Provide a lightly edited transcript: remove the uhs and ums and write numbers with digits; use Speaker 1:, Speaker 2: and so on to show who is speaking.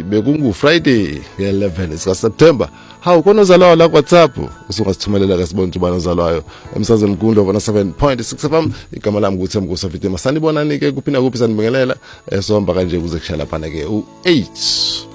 Speaker 1: bekungu Friday nge-11 sika September. Hawu khona ozalwayo la WhatsApp usungasithumelela ke sibone ubani ozalwayo emsazweni Mgundo 7.6 FM. Igama lami ukuthi Mngusafite Masani bonani ke kuphi na kuphi sanibingelela somba kanje kuze kushala phana ke u8